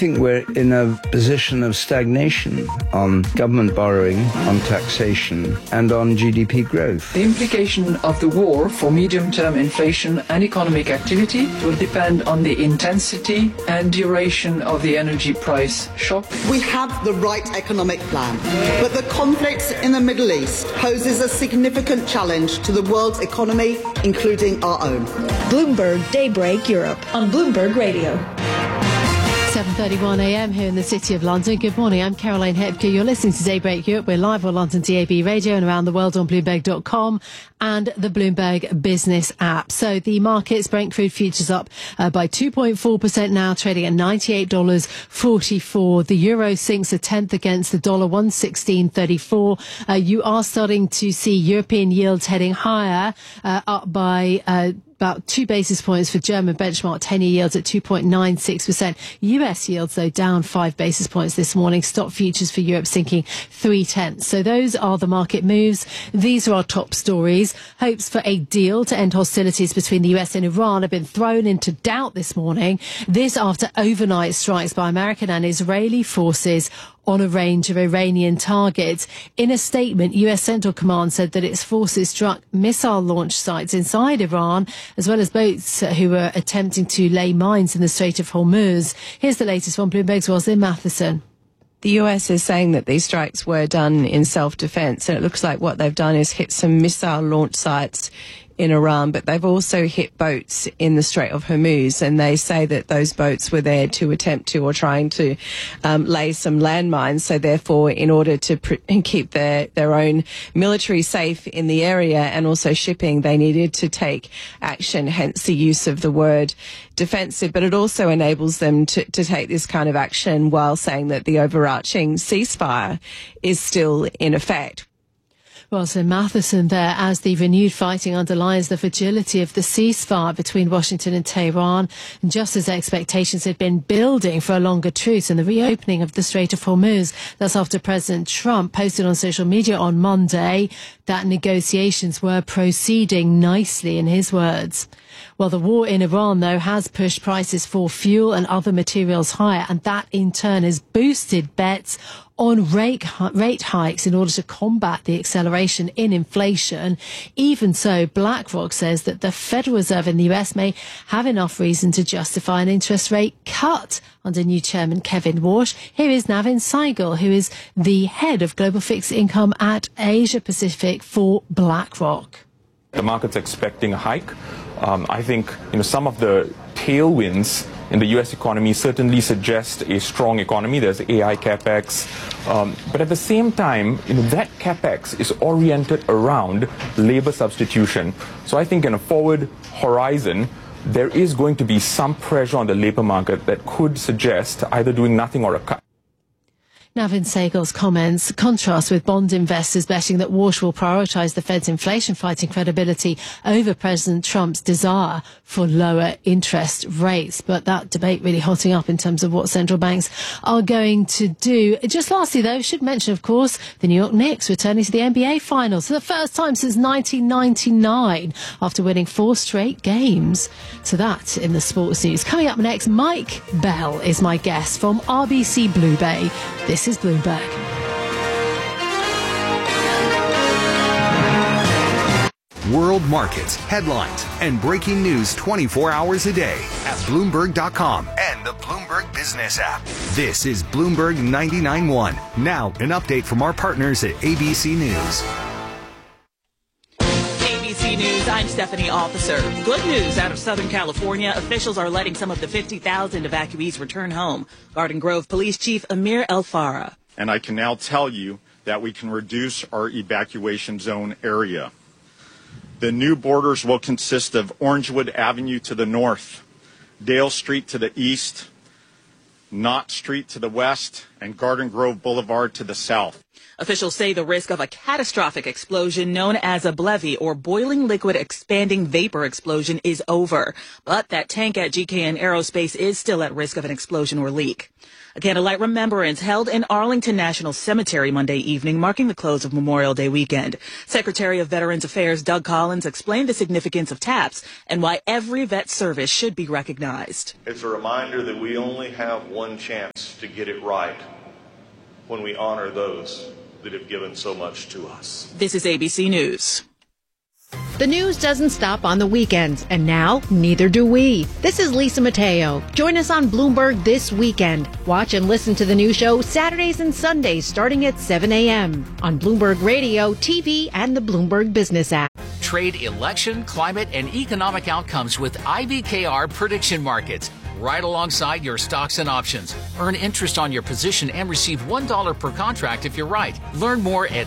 think we're in a position of stagnation on government borrowing, on taxation, and on GDP growth. The implication of the war for medium-term inflation and economic activity will depend on the intensity and duration of the energy price shock. We have the right economic plan, but the conflict in the Middle East poses a significant challenge to the world's economy, including our own. Bloomberg Daybreak Europe on Bloomberg Radio. 7:31 a.m. here in the City of London. Good morning, I'm Caroline Hepker. You're listening to Daybreak Europe. We're live on London DAB radio and around the world on Bloomberg.com and the Bloomberg Business app. So the markets, Brent crude futures up by 2.4% now, trading at $98.44. The euro sinks a tenth against the dollar, 116.34. You are starting to see European yields heading higher, up by about 2 basis points for German benchmark 10-year yields at 2.96%. US yields, though, down 5 basis points this morning. Stock futures for Europe sinking 0.3. So those are the market moves. These are our top stories. Hopes for a deal to end hostilities between the US and Iran have been thrown into doubt this morning. This after overnight strikes by American and Israeli forces on a range of Iranian targets. In a statement, US Central Command said that its forces struck missile launch sites inside Iran, as well as boats who were attempting to lay mines in the Strait of Hormuz. Here's the latest from Bloomberg's Roslyn Matheson. The US is saying that these strikes were done in self-defense, and it looks like what they've done is hit some missile launch sites in Iran, but they've also hit boats in the Strait of Hormuz, and they say that those boats were there to attempt to or trying to lay some landmines. So therefore, in order to keep their own military safe in the area and also shipping, they needed to take action, hence the use of the word defensive. But it also enables them to take this kind of action while saying that the overarching ceasefire is still in effect. Roslyn Matheson there, as the renewed fighting underlines the fragility of the ceasefire between Washington and Tehran, just as expectations had been building for a longer truce and the reopening of the Strait of Hormuz. That's after President Trump posted on social media on Monday that negotiations were proceeding nicely, in his words. Well, the war in Iran, though, has pushed prices for fuel and other materials higher, and that in turn has boosted bets on rate hikes in order to combat the acceleration in inflation. Even so, BlackRock says that the Federal Reserve in the US may have enough reason to justify an interest rate cut under new chairman Kevin Warsh. Here is Navin Saigal, who is the head of global fixed income at Asia Pacific for BlackRock. The market's expecting a hike. I think some of the tailwinds in the U.S. economy certainly suggest a strong economy. There's AI capex, but at the same time, that capex is oriented around labor substitution. So I think in a forward horizon, there is going to be some pressure on the labor market that could suggest either doing nothing or a cut. Navin Saigal's comments contrast with bond investors betting that Warsh will prioritise the Fed's inflation-fighting credibility over President Trump's desire for lower interest rates. But that debate really hotting up in terms of what central banks are going to do. Just lastly, though, should mention, of course, the New York Knicks returning to the NBA Finals for the first time since 1999 after winning 4 straight games. So that in the sports news. Coming up next, Mike Bell is my guest from RBC Blue Bay. This is Bloomberg. World markets, headlines, and breaking news 24 hours a day at Bloomberg.com and the Bloomberg Business app. This is Bloomberg 99.1. Now, an update from our partners at ABC News. ABC News, I'm Stephanie Officer. Good news out of Southern California. Officials are letting some of the 50,000 evacuees return home. Garden Grove Police Chief Amir El Farah. And I can now tell you that we can reduce our evacuation zone area. The new borders will consist of Orangewood Avenue to the north, Dale Street to the east, Knott Street to the west, and Garden Grove Boulevard to the south. Officials say the risk of a catastrophic explosion known as a BLEVE, or boiling liquid expanding vapor explosion, is over. But that tank at GKN Aerospace is still at risk of an explosion or leak. A candlelight remembrance held in Arlington National Cemetery Monday evening, marking the close of Memorial Day weekend. Secretary of Veterans Affairs Doug Collins explained the significance of TAPS and why every vet service should be recognized. It's a reminder that we only have one chance to get it right when we honor those that have given so much to us. This is ABC News. The news doesn't stop on the weekends, and now neither do we. This is Lisa Mateo. Join us on Bloomberg this weekend. Watch and listen to the new show Saturdays and Sundays starting at 7 a.m. on Bloomberg Radio, TV, and the Bloomberg Business app. Trade election, climate, and economic outcomes with IBKR prediction markets. Right alongside your stocks and options. Earn interest on your position and receive $1 per contract if you're right. Learn more at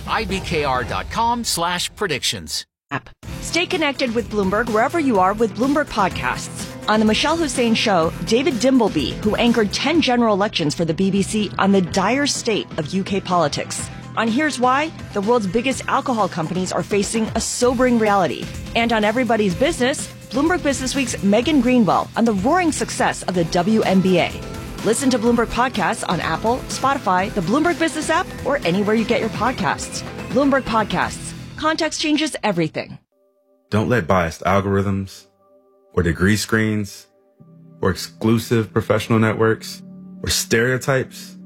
ibkr.com/predictions. Stay connected with Bloomberg wherever you are with Bloomberg Podcasts. On The Michelle Hussein Show, David Dimbleby, who anchored 10 general elections for the BBC, on the dire state of UK politics. On Here's Why, the world's biggest alcohol companies are facing a sobering reality. And on Everybody's Business, Bloomberg Business Week's Megan Greenwell on the roaring success of the WNBA. Listen to Bloomberg Podcasts on Apple, Spotify, the Bloomberg Business app, or anywhere you get your podcasts. Bloomberg Podcasts. Context changes everything. Don't let biased algorithms or degree screens or exclusive professional networks or stereotypes.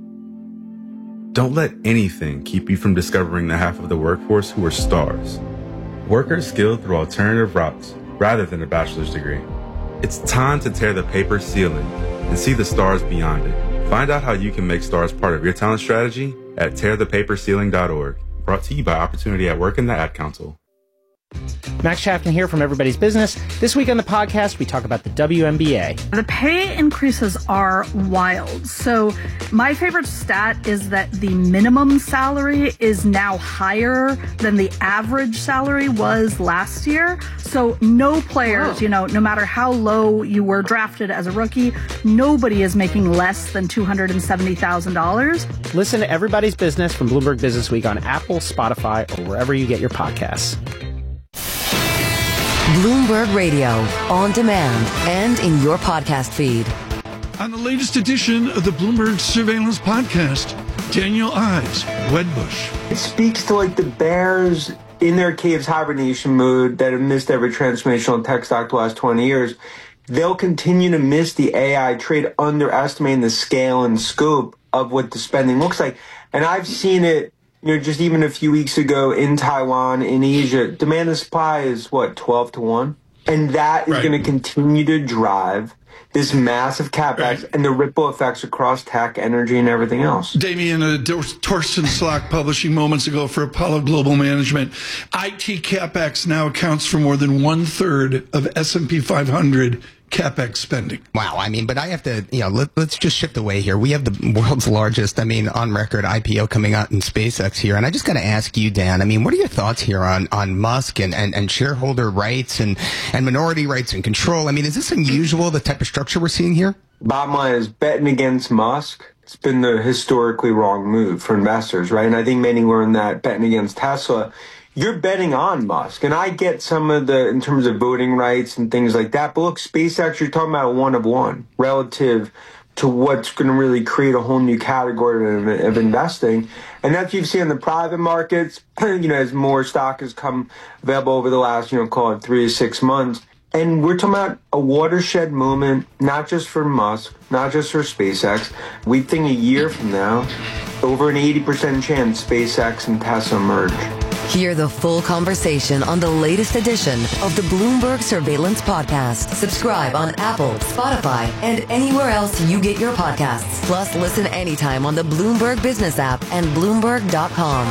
Don't let anything keep you from discovering the half of the workforce who are stars. Workers skilled through alternative routes rather than a bachelor's degree. It's time to tear the paper ceiling and see the stars beyond it. Find out how you can make stars part of your talent strategy at tearthepaperceiling.org. Brought to you by Opportunity at Work and the Ad Council. Max Chapman here from Everybody's Business. This week on the podcast, we talk about the WNBA. The pay increases are wild. So my favorite stat is that the minimum salary is now higher than the average salary was last year. So no players, no matter how low you were drafted as a rookie, nobody is making less than $270,000. Listen to Everybody's Business from Bloomberg Business Week on Apple, Spotify, or wherever you get your podcasts. Bloomberg Radio, on demand and in your podcast feed. On the latest edition of the Bloomberg Surveillance Podcast, Daniel Ives, Wedbush. It speaks to the bears in their caves hibernation mode that have missed every transformational tech stock the last 20 years. They'll continue to miss the AI trade, underestimating the scale and scope of what the spending looks like. And I've seen it, just even a few weeks ago in Taiwan, in Asia. Demand and supply is, 12-1? And that is going to continue to drive this massive CapEx and the ripple effects across tech, energy, and everything else. Damien Torsten Slack publishing moments ago for Apollo Global Management. IT CapEx now accounts for more than 1/3 of S&P 500 CapEx spending. Wow. But I have to, let's just shift away here. We have the world's largest, on record IPO coming out in SpaceX here. And I just got to ask you, Dan, what are your thoughts here on Musk and shareholder rights and minority rights and control? Is this unusual, the type of structure we're seeing here? Bottom line is betting against Musk. It's been the historically wrong move for investors, right? And I think many learned that betting against Tesla. You're betting on Musk, and I get some of in terms of voting rights and things like that. But look, SpaceX, you're talking about a one of one relative to what's going to really create a whole new category of investing. And that's what you've seen in the private markets, as more stock has come available over the last, call it 3 to 6 months. And we're talking about a watershed moment, not just for Musk, not just for SpaceX. We think a year from now, over an 80% chance SpaceX and Tesla merge. Hear the full conversation on the latest edition of the Bloomberg Surveillance Podcast. Subscribe on Apple, Spotify, and anywhere else you get your podcasts. Plus, listen anytime on the Bloomberg Business app and Bloomberg.com.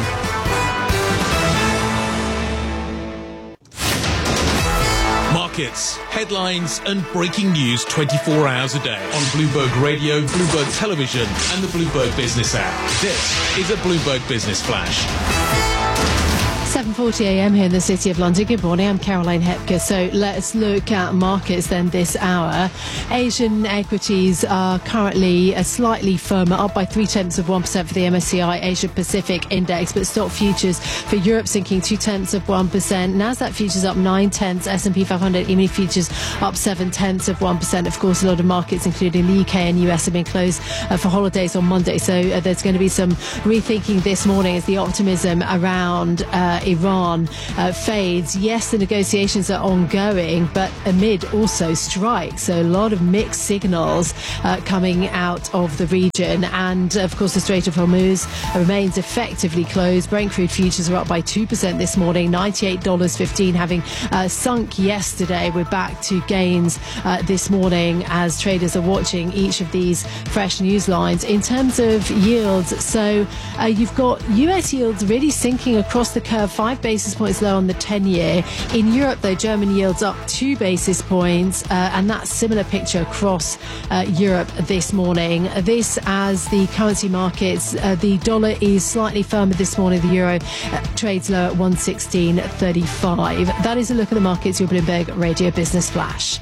Markets, headlines, and breaking news 24 hours a day on Bloomberg Radio, Bloomberg Television, and the Bloomberg Business app. This is a Bloomberg Business Flash. 7:40 a.m. here in the City of London. Good morning, I'm Caroline Hepker. So let's look at markets then this hour. Asian equities are currently slightly firmer, up by 0.3% for the MSCI Asia Pacific Index, but stock futures for Europe sinking 0.2%. Nasdaq futures up 0.9%, S&P 500 E-mini futures up 0.7%. Of course, a lot of markets, including the UK and US, have been closed for holidays on Monday. So there's going to be some rethinking this morning as the optimism around Iran fades. Yes, the negotiations are ongoing, but amid also strikes. So a lot of mixed signals coming out of the region. And of course, the Strait of Hormuz remains effectively closed. Brent crude futures are up by 2% this morning, $98.15, having sunk yesterday. We're back to gains this morning as traders are watching each of these fresh news lines. In terms of yields, so you've got US yields really sinking across the curve, 5 basis points low on the 10-year. In Europe, though, German yields up 2 basis points, and that's similar picture across Europe this morning. This as the currency markets, the dollar is slightly firmer this morning. The euro trades low at 116.35. That is a look at the markets, your Bloomberg Radio Business Flash.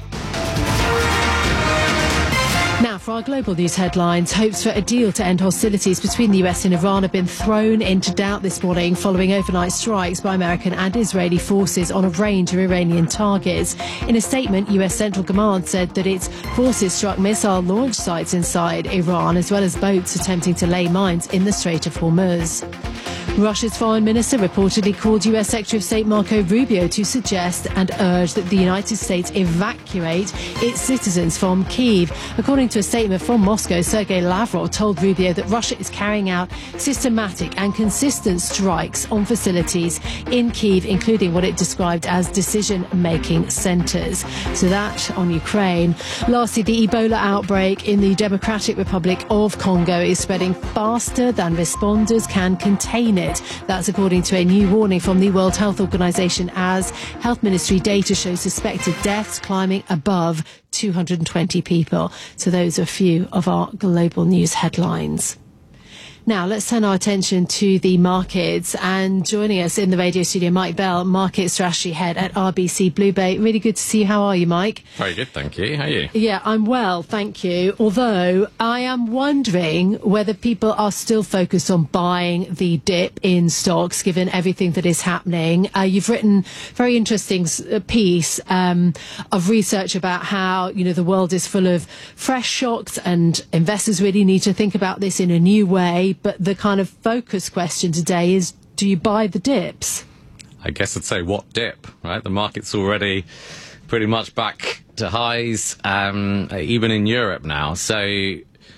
Now, for our global news headlines, hopes for a deal to end hostilities between the US and Iran have been thrown into doubt this morning following overnight strikes by American and Israeli forces on a range of Iranian targets. In a statement, US Central Command said that its forces struck missile launch sites inside Iran, as well as boats attempting to lay mines in the Strait of Hormuz. Russia's foreign minister reportedly called US Secretary of State Marco Rubio to suggest and urge that the United States evacuate its citizens from Kyiv. According to a statement from Moscow, Sergei Lavrov told Rubio that Russia is carrying out systematic and consistent strikes on facilities in Kyiv, including what it described as decision-making centres. So that on Ukraine. Lastly, the Ebola outbreak in the Democratic Republic of Congo is spreading faster than responders can contain it. That's according to a new warning from the World Health Organization, as Health Ministry data shows suspected deaths climbing above 220 people. So those are a few of our global news headlines. Now, let's turn our attention to the markets, and joining us in the radio studio, Mike Bell, Market Strategy Head at RBC BlueBay. Really good to see you. How are you, Mike? Very good, thank you. How are you? Yeah, I'm well, thank you. Although I am wondering whether people are still focused on buying the dip in stocks, given everything that is happening. You've written a very interesting piece of research about how, you know, the world is full of fresh shocks and investors really need to think about this in a new way. But the kind of focus question today is, do you buy the dips? I guess I'd say what dip, right? The market's already pretty much back to highs, even in Europe now. So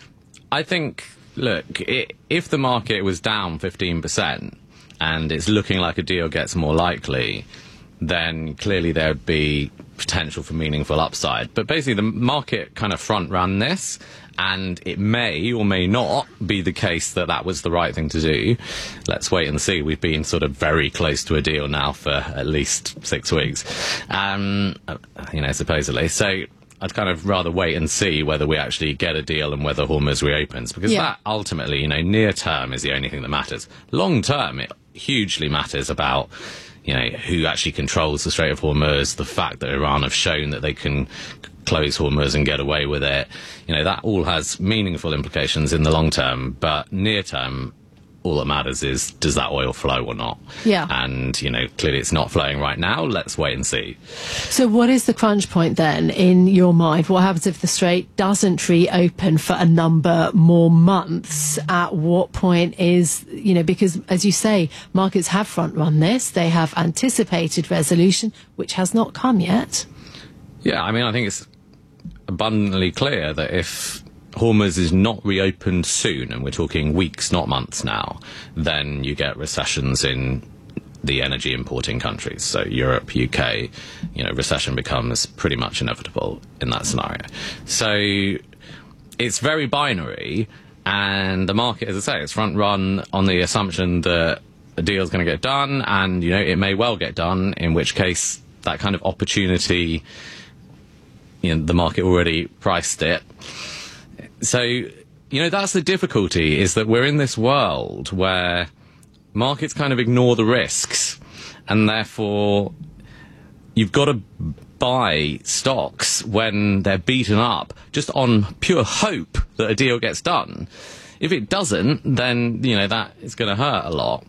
I think, look, if the market was down 15% and it's looking like a deal gets more likely, then clearly there would be potential for meaningful upside. But basically the market kind of front ran this, and it may or may not be the case that that was the right thing to do. Let's wait and see. We've been sort of very close to a deal now for at least 6 weeks, supposedly. So I'd kind of rather wait and see whether we actually get a deal and whether Hormuz reopens, because that ultimately, near term is the only thing that matters. Long term, it hugely matters about who actually controls the Strait of Hormuz, the fact that Iran have shown that they can close Hormuz and get away with it. That all has meaningful implications in the long term, but near term, all that matters is, does that oil flow or not? Yeah. And, clearly it's not flowing right now. Let's wait and see. So what is the crunch point then in your mind? What happens if the Strait doesn't reopen for a number more months? At what point is, because as you say, markets have front run this. They have anticipated resolution, which has not come yet. Yeah, I think it's abundantly clear that if Hormuz is not reopened soon, and we're talking weeks, not months now, then you get recessions in the energy importing countries. So Europe, UK, recession becomes pretty much inevitable in that scenario. So it's very binary, and the market, as I say, it's front run on the assumption that a deal is going to get done, and, it may well get done, in which case that kind of opportunity, the market already priced it. So, that's the difficulty, is that we're in this world where markets kind of ignore the risks. and therefore you've got to buy stocks when they're beaten up just on pure hope that a deal gets done. If it doesn't, then, that is going to hurt a lot.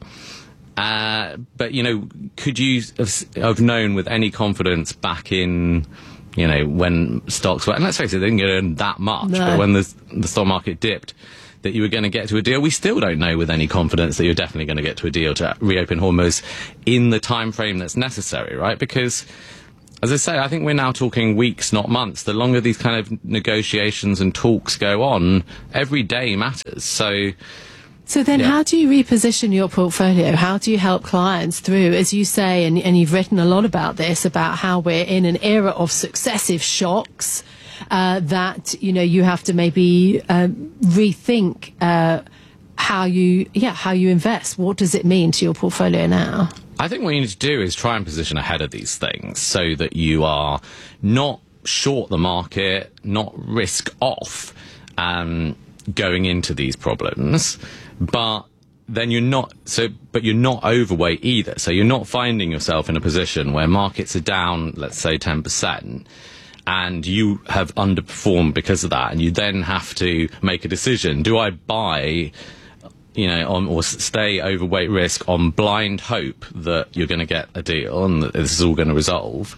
But, could you have known with any confidence back in, when stocks were, and let's face it, they didn't get in that much, but when the stock market dipped, that you were going to get to a deal? We still don't know with any confidence that you're definitely going to get to a deal to reopen Hormuz in the time frame that's necessary, right? Because, as I say, I think we're now talking weeks, not months. The longer these kind of negotiations and talks go on, every day matters. So then how do you reposition your portfolio? How do you help clients through, as you say, and you've written a lot about this, about how we're in an era of successive shocks, that, you have to maybe rethink how you invest. What does it mean to your portfolio now? I think what you need to do is try and position ahead of these things so that you are not short the market, not risk off going into these problems, but then you're not overweight either. So you're not finding yourself in a position where markets are down, let's say 10%, and you have underperformed because of that, and you then have to make a decision. Do I buy or stay overweight risk on blind hope that you're going to get a deal and that this is all going to resolve?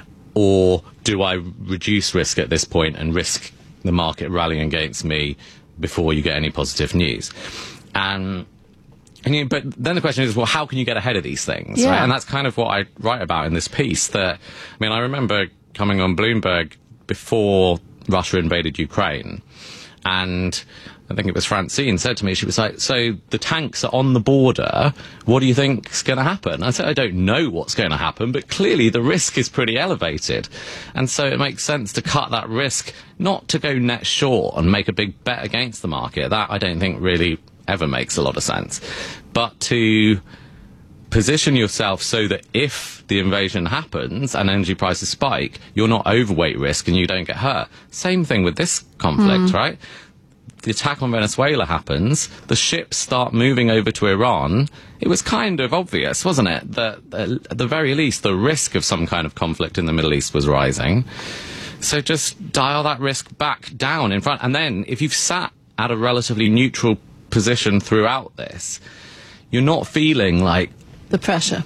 Or do I reduce risk at this point and risk the market rallying against me before you get any positive news? But then the question is, well, how can you get ahead of these things? Yeah. Right? And that's kind of what I write about in this piece. I remember coming on Bloomberg before Russia invaded Ukraine, and I think it was Francine said to me, she was like, so the tanks are on the border, what do you think's going to happen? I said, I don't know what's going to happen, but clearly the risk is pretty elevated. And so it makes sense to cut that risk, not to go net short and make a big bet against the market. That I don't think really ever makes a lot of sense. But to position yourself so that if the invasion happens and energy prices spike, you're not overweight risk and you don't get hurt. Same thing with this conflict, right? The attack on Venezuela happens, the ships start moving over to Iran. It was kind of obvious, wasn't it, that at the very least the risk of some kind of conflict in the Middle East was rising. So just dial that risk back down in front. And then if you've sat at a relatively neutral position throughout this, you're not feeling like the pressure.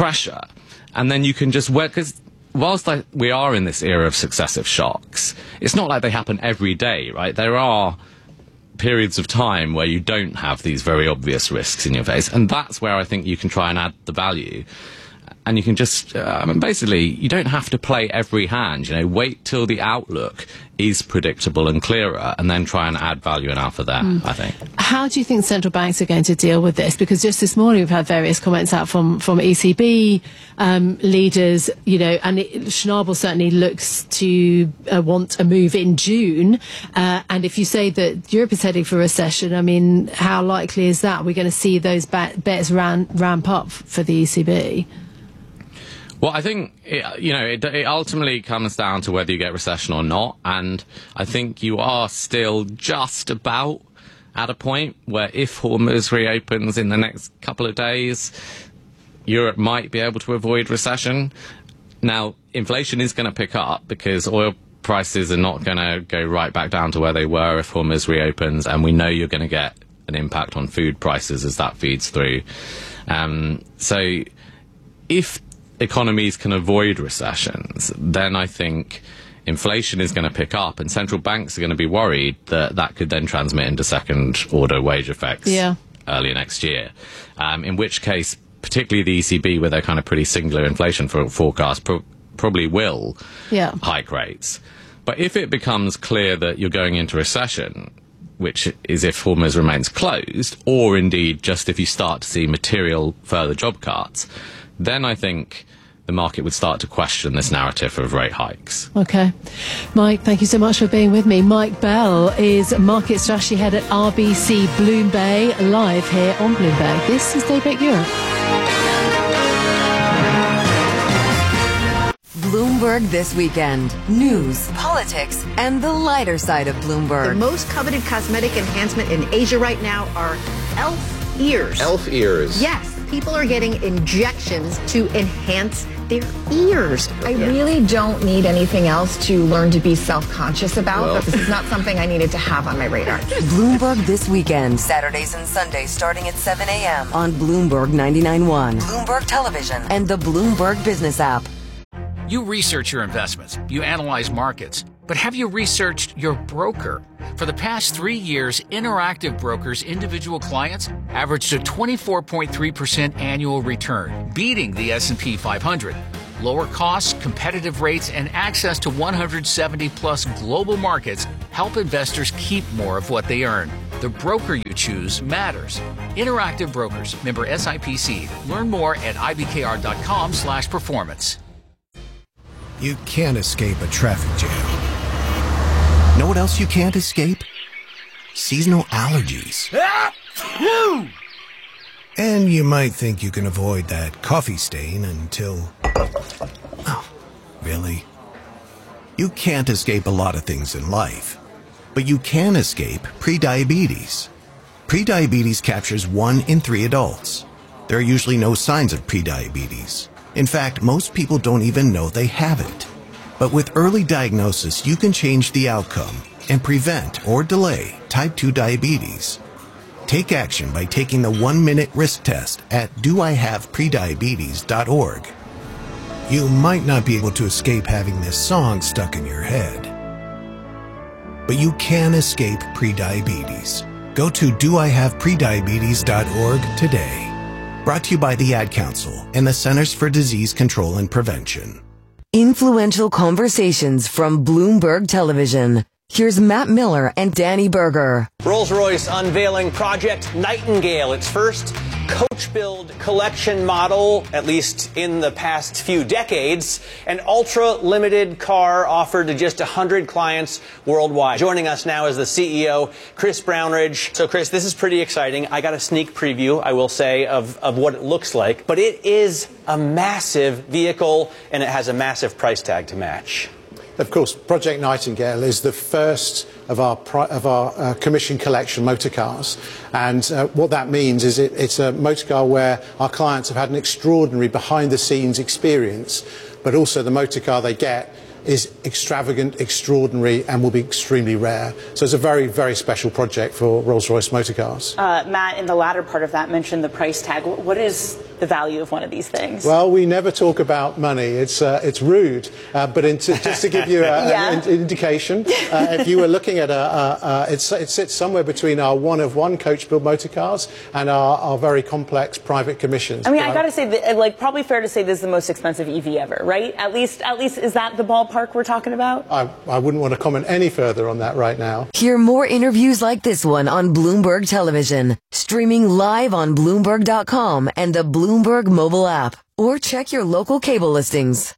And then you can just work, because whilst we are in this era of successive shocks, it's not like they happen every day, right? There are periods of time where you don't have these very obvious risks in your face, and that's where I think you can try and add the value. And you can just, basically, you don't have to play every hand, wait till the outlook is predictable and clearer, and then try and add value and alpha there, I think. How do you think central banks are going to deal with this? Because just this morning we've had various comments out from ECB leaders, and Schnabel certainly looks to want a move in June. And if you say that Europe is heading for a recession, how likely is that? We're going to see those bets ramp up for the ECB? Well, I think, it ultimately comes down to whether you get recession or not. And I think you are still just about at a point where if Hormuz reopens in the next couple of days, Europe might be able to avoid recession. Now, inflation is going to pick up because oil prices are not going to go right back down to where they were if Hormuz reopens. And we know you're going to get an impact on food prices as that feeds through. So if economies can avoid recessions, then I think inflation is going to pick up and central banks are going to be worried that that could then transmit into second order wage effects early next year. In which case, particularly the ECB, with their kind of pretty singular inflation forecast, probably will hike rates. But if it becomes clear that you're going into recession, which is if Hormuz remains closed, or indeed just if you start to see material further job cuts, then I think the market would start to question this narrative of rate hikes. Okay. Mike, thank you so much for being with me. Mike Bell is Market Strategy Head at RBC BloomBay, live here on Bloomberg. This is Daybreak Europe. Bloomberg This Weekend. News, politics, and the lighter side of Bloomberg. The most coveted cosmetic enhancement in Asia right now are elf ears. Elf ears? Yes. people are getting injections to enhance their ears. I really don't need anything else to learn to be self-conscious about, but this is not something I needed to have on my radar. Bloomberg This Weekend, Saturdays and Sundays starting at 7 a.m. on Bloomberg 99.1, Bloomberg Television, and the Bloomberg Business app. You research your investments, you analyze markets, but have you researched your broker? For the past 3 years, Interactive Brokers' individual clients averaged a 24.3% annual return, beating the S&P 500. Lower costs, competitive rates, and access to 170-plus global markets help investors keep more of what they earn. The broker you choose matters. Interactive Brokers, member SIPC. Learn more at ibkr.com/performance. You can't escape a traffic jam. Know what else you can't escape? Seasonal allergies. And you might think you can avoid that coffee stain until... Oh, really? You can't escape a lot of things in life, but you can escape prediabetes. Prediabetes captures 1 in 3 adults. There are usually no signs of prediabetes. In fact, most people don't even know they have it. But with early diagnosis, you can change the outcome and prevent or delay type 2 diabetes. Take action by taking the 1-minute risk test at doihaveprediabetes.org. You might not be able to escape having this song stuck in your head, but you can escape prediabetes. Go to doihaveprediabetes.org today. Brought to you by the Ad Council and the Centers for Disease Control and Prevention. Influential conversations from Bloomberg Television. Here's Matt Miller and Danny Berger. Rolls-Royce unveiling Project Nightingale, its first coach-build collection model, at least in the past few decades. An ultra-limited car offered to just 100 clients worldwide. Joining us now is the CEO, Chris Brownridge. So, Chris, this is pretty exciting. I got a sneak preview, I will say, of what it looks like. But it is a massive vehicle, and it has a massive price tag to match. Of course, Project Nightingale is the first of our commission collection motor cars, and what that means is it's a motor car where our clients have had an extraordinary behind-the-scenes experience, but also the motor car they get is extravagant, extraordinary, and will be extremely rare. So it's a very, very special project for Rolls-Royce motor cars. Matt, in the latter part of that, mentioned the price tag. What is the value of one of these things? Well, we never talk about money. It's rude, but just to give you an indication, if you were looking at it sits somewhere between our one-of-one coach-build motor cars and our very complex private commissions. I mean, I got to say, probably fair to say this is the most expensive EV ever, right? At least, is that the ballpark we're talking about? I wouldn't want to comment any further on that right now. Hear more interviews like this one on Bloomberg Television, streaming live on Bloomberg.com and the Bloomberg mobile app, or check your local cable listings.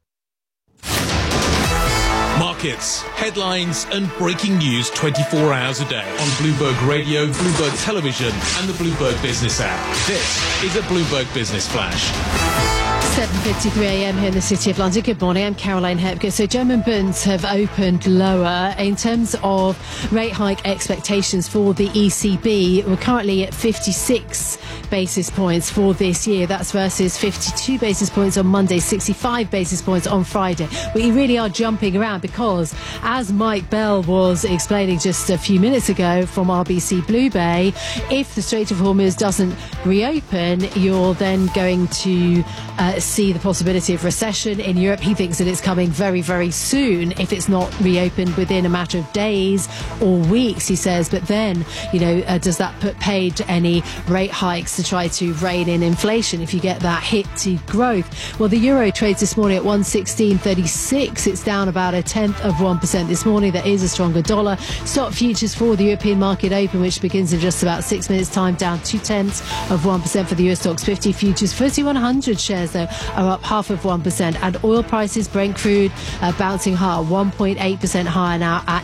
Markets, headlines, and breaking news 24 hours a day on Bloomberg Radio, Bloomberg Television, and the Bloomberg Business app. This is a Bloomberg Business Flash. 7:53 a.m. here in the City of London. Good morning, I'm Caroline Hepker. So German bonds have opened lower. In terms of rate hike expectations for the ECB, we're currently at 56 basis points for this year. That's versus 52 basis points on Monday, 65 basis points on Friday. We really are jumping around because, as Mike Bell was explaining just a few minutes ago from RBC Blue Bay, if the Strait of Hormuz doesn't reopen, you're then going to see the possibility of recession in Europe. He thinks that it's coming very, very soon if it's not reopened within a matter of days or weeks, he says. But then, does that put paid to any rate hikes to try to rein in inflation if you get that hit to growth? Well, the euro trades this morning at 116.36. It's down about 0.1% this morning. There is a stronger dollar. Stock futures for the European market open, which begins in just about 6 minutes time, down 0.2% for the US Stocks 50 futures. FTSE 100 shares, though, are up 0.5%. And oil prices, Brent crude, bouncing higher, 1.8% higher now at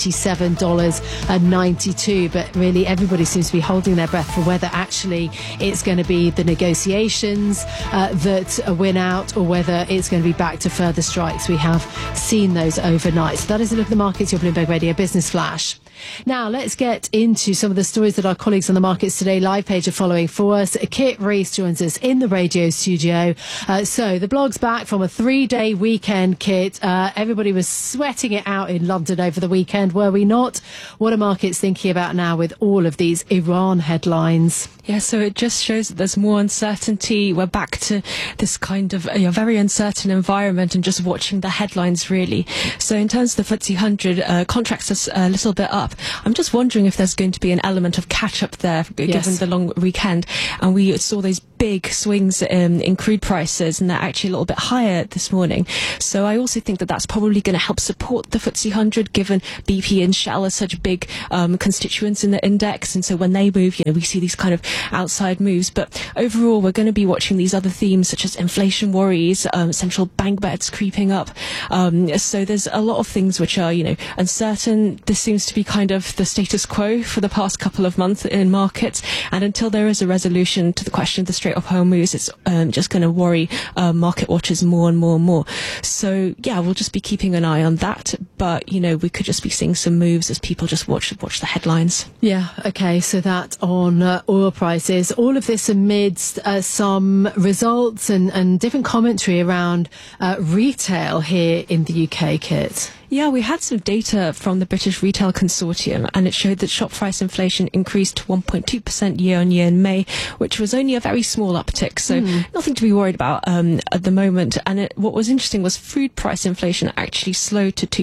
$97.92. But really, everybody seems to be holding their breath for whether actually it's going to be the negotiations that win out, or whether it's going to be back to further strikes. We have seen those overnight. So that is a look at the markets, your Bloomberg Radio Business Flash. Now, let's get into some of the stories that our colleagues on the Markets Today live page are following for us. Kit Rees joins us in the radio studio. So the blog's back from a 3-day weekend, Kit. Everybody was sweating it out in London over the weekend, were we not? What are markets thinking about now with all of these Iran headlines? Yeah, so it just shows that there's more uncertainty. We're back to this kind of very uncertain environment and just watching the headlines, really. So in terms of the FTSE 100, contracts are a little bit up. I'm just wondering if there's going to be an element of catch-up there, given the long weekend. And we saw those big swings in crude prices, and they're actually a little bit higher this morning. So I also think that that's probably going to help support the FTSE 100, given BP and Shell are such big constituents in the index. And so when they move, we see these kind of outside moves. But overall, we're going to be watching these other themes such as inflation worries, central bank bets creeping up. So there's a lot of things which are, uncertain. This seems to be kind of the status quo for the past couple of months in markets. And until there is a resolution to the question of the Strait of Hormuz, it's just going to worry market watchers more and more and more. So yeah, we'll just be keeping an eye on that. But, we could just be seeing some moves as people just watch the headlines. Yeah, okay, so that on oil prices. All of this amidst some results and different commentary around retail here in the UK, Kit. Yeah, we had some data from the British Retail Consortium, and it showed that shop price inflation increased to 1.2% year on year in May, which was only a very small uptick, so nothing to be worried about at the moment. And what was interesting was food price inflation actually slowed to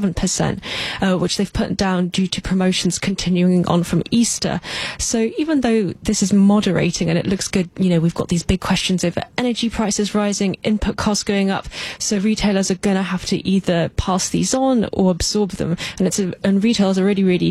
2.7%, which they've put down due to promotions continuing on from Easter. So even though this is moderating and it looks good, we've got these big questions over energy prices rising, input costs going up, so retailers are going to have to either pass these on or absorb them, and retail is a really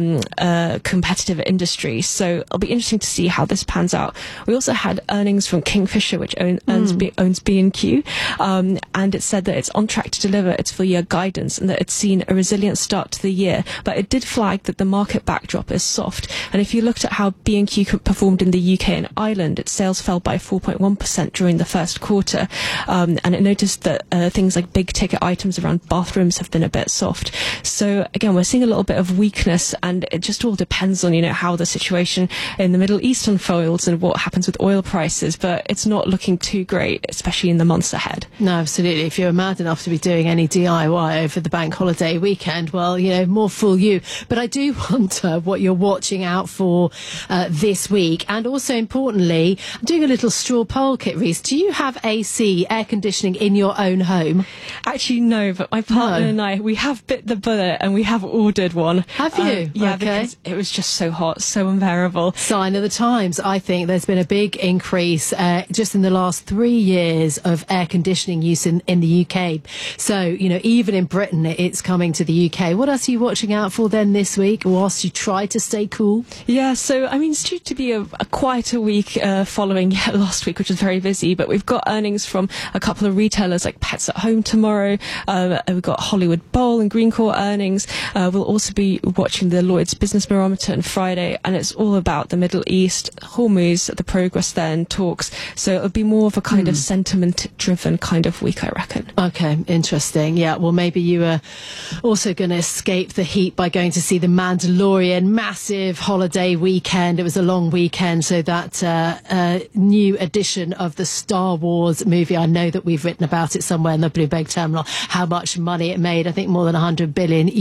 competitive industry, so it'll be interesting to see how this pans out. We also had earnings from Kingfisher, which owns B&Q, and it said that it's on track to deliver its full year guidance and that it's seen a resilient start to the year, but it did flag that the market backdrop is soft. And if you looked at how B&Q performed in the UK and Ireland, its sales fell by 4.1% during the first quarter, and it noticed that things like big ticket items around bathrooms have been a bit soft. So again, we're seeing a little bit of weakness, and it just all depends on how the situation in the Middle East unfolds and what happens with oil prices, but it's not looking too great, especially in the months ahead. No, absolutely. If you're mad enough to be doing any DIY over the bank holiday weekend, well, more fool you. But I do wonder what you're watching out for this week. And also importantly, I'm doing a little straw poll, Kit Rees. Do you have AC, air conditioning in your own home? Actually, no, but my partner and we have bit the bullet and we have ordered one. Have you? Yeah, okay. Because it was just so hot, so unbearable. Sign of the times. I think there's been a big increase just in the last 3 years of air conditioning use in the UK. So, even in Britain, it's coming to the UK. What else are you watching out for then this week, whilst you try to stay cool? Yeah, so, it's due to be a quieter week following last week, which was very busy, but we've got earnings from a couple of retailers like Pets at Home tomorrow. We've got Hollywood Bowl and Greencore earnings. We'll also be watching the Lloyd's Business Barometer on Friday, and it's all about the Middle East, Hormuz, the progress there in talks. So it'll be more of a kind of sentiment-driven kind of week, I reckon. Okay, interesting. Yeah, well, maybe you are also going to escape the heat by going to see The Mandalorian. Massive holiday weekend. It was a long weekend, so that new edition of the Star Wars movie, I know that we've written about it somewhere in the Bloomberg terminal, how much money it made. I think more than $100 billion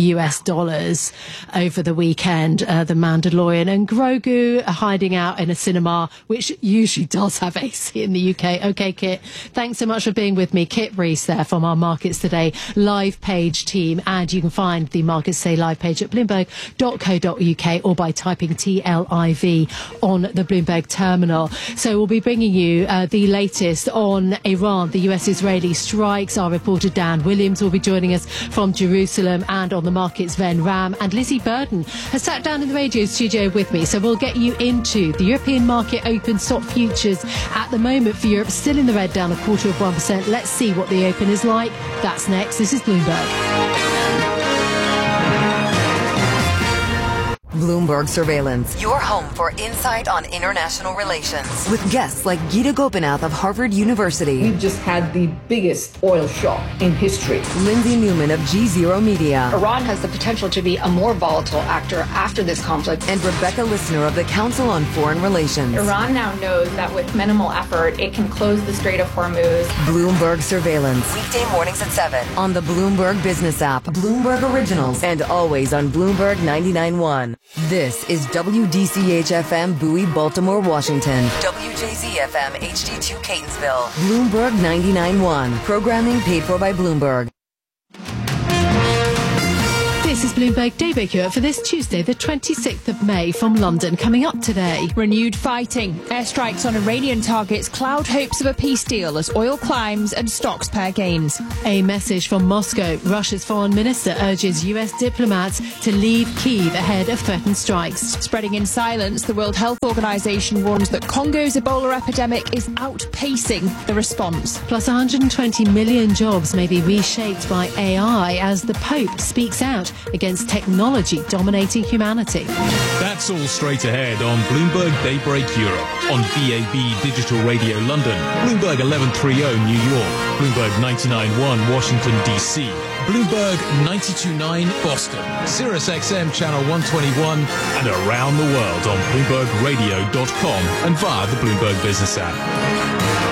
over the weekend. The Mandalorian, and Grogu hiding out in a cinema, which usually does have AC in the UK. Okay, Kit, thanks so much for being with me. Kit Rees there from our Markets Today live page team, and you can find the Markets Today live page at bloomberg.co.uk or by typing TLIV on the Bloomberg terminal. So we'll be bringing you the latest on Iran, the US-Israeli strikes. Our reporter Dan Williams will be joining us from Jerusalem, and on the markets, Ven Ram and Lizzie Burden has sat down in the radio studio with me. So we'll get you into the European market open. Stock futures at the moment for Europe still in the red, down 0.25%. Let's see what the open is like. That's next. This is Bloomberg. Bloomberg Surveillance, your home for insight on international relations. With guests like Gita Gopinath of Harvard University. We've just had the biggest oil shock in history. Lindsay Newman of G0 Media. Iran has the potential to be a more volatile actor after this conflict. And Rebecca Lissner of the Council on Foreign Relations. Iran now knows that with minimal effort, it can close the Strait of Hormuz. Bloomberg Surveillance. Weekday mornings at 7 on the Bloomberg Business app, Bloomberg Originals, and always on Bloomberg 99.1. This is WDCH-FM Bowie, Baltimore, Washington. WJZ-FM HD2 Catonsville. Bloomberg 99.1. Programming paid for by Bloomberg. This is Bloomberg Daybreak Europe for this Tuesday, the 26th of May from London. Coming up today. Renewed fighting. Airstrikes on Iranian targets cloud hopes of a peace deal as oil climbs and stocks pair gains. A message from Moscow. Russia's foreign minister urges US diplomats to leave Kyiv ahead of threatened strikes. Spreading in silence, the World Health Organization warns that Congo's Ebola epidemic is outpacing the response. Plus 120 million jobs may be reshaped by AI as the Pope speaks out against technology dominating humanity. That's all straight ahead on Bloomberg Daybreak Europe, on DAB Digital Radio London, Bloomberg 1130 New York, Bloomberg 99.1 Washington DC, Bloomberg 92.9 Boston, Sirius XM Channel 121, and around the world on BloombergRadio.com and via the Bloomberg Business app.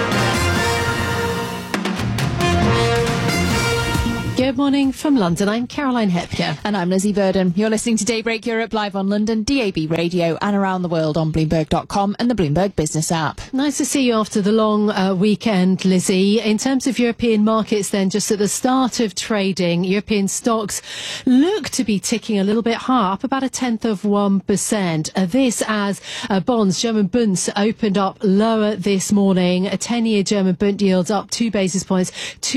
Good morning from London. I'm Caroline Hepker. And I'm Lizzie Burden. You're listening to Daybreak Europe live on London, DAB Radio, and around the world on Bloomberg.com and the Bloomberg Business app. Nice to see you after the long weekend, Lizzie. In terms of European markets then, just at the start of trading, European stocks look to be ticking a little bit higher, up about 0.1%. This as bonds, German Bunds, opened up lower this morning. A 10-year German Bund yields up 2 basis points,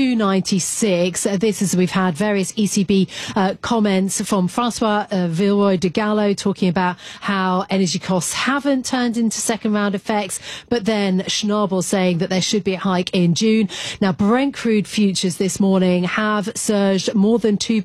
2.96. This is we've had various ECB comments from Francois Villeroy de Gallo talking about how energy costs haven't turned into second round effects, but then Schnabel saying that there should be a hike in June. Now, Brent crude futures this morning have surged more than 2%,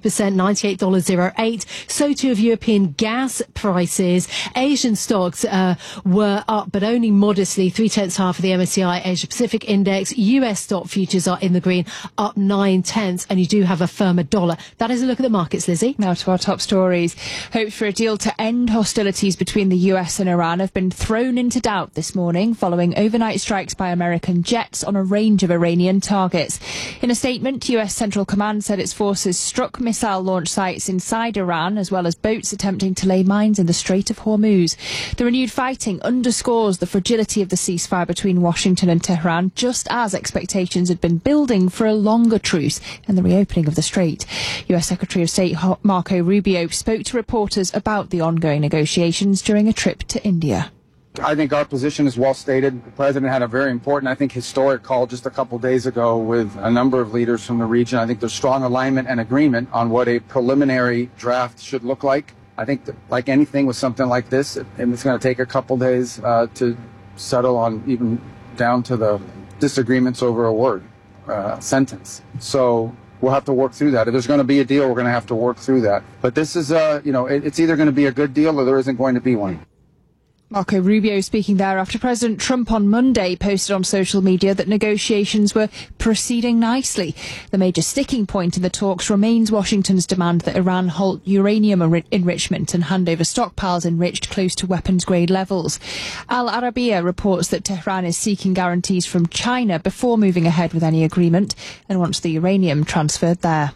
$98.08. So too have European gas prices. Asian stocks were up, but only modestly, 0.3 higher for the MSCI Asia Pacific Index. US stock futures are in the green, up 0.9, and you do have a firmer dollar. That is a look at the markets, Lizzie. Now to our top stories. Hopes for a deal to end hostilities between the US and Iran have been thrown into doubt this morning following overnight strikes by American jets on a range of Iranian targets. In a statement, US Central Command said its forces struck missile launch sites inside Iran as well as boats attempting to lay mines in the Strait of Hormuz. The renewed fighting underscores the fragility of the ceasefire between Washington and Tehran, just as expectations had been building for a longer truce and the reopening of the strait. US Secretary of State Marco Rubio spoke to reporters about the ongoing negotiations during a trip to India. I think our position is well stated. The president had a very important, I think, historic call just a couple days ago with a number of leaders from the region. I think there's strong alignment and agreement on what a preliminary draft should look like. I think that, like anything with something like this, it's going to take a couple days to settle on, even down to the disagreements over a word, sentence. So we'll have to work through that. If there's going to be a deal, we're going to have to work through that. But this is, it's either going to be a good deal or there isn't going to be one. Marco Rubio speaking there after President Trump on Monday posted on social media that negotiations were proceeding nicely. The major sticking point in the talks remains Washington's demand that Iran halt uranium enrichment and hand over stockpiles enriched close to weapons-grade levels. Al Arabiya reports that Tehran is seeking guarantees from China before moving ahead with any agreement and wants the uranium transferred there.